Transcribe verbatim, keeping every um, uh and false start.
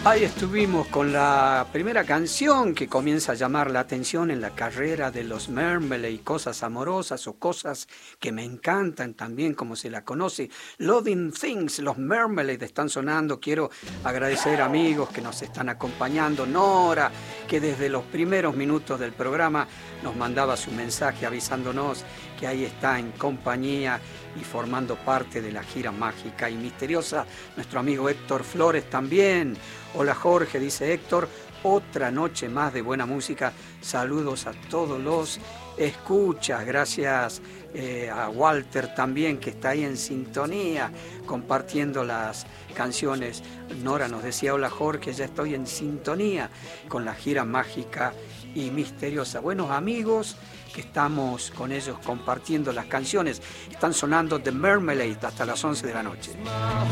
Ahí estuvimos con la primera canción que comienza a llamar la atención en la carrera de los Marmalade, Cosas Amorosas o Cosas que me encantan también, como se la conoce. Loving Things, los Marmalade están sonando. Quiero agradecer amigos que nos están acompañando. Nora, que desde los primeros minutos del programa nos mandaba su mensaje avisándonos que ahí está en compañía y formando parte de la gira mágica y misteriosa. Nuestro amigo Héctor Flores también. Hola Jorge, dice Héctor, otra noche más de buena música. Saludos a todos los escuchas. Gracias eh, a Walter también, que está ahí en sintonía compartiendo las canciones. Nora nos decía, hola Jorge, ya estoy en sintonía con la gira mágica y misteriosa. Buenos amigos que estamos con ellos compartiendo las canciones. Están sonando The Marmalade hasta las once de la noche.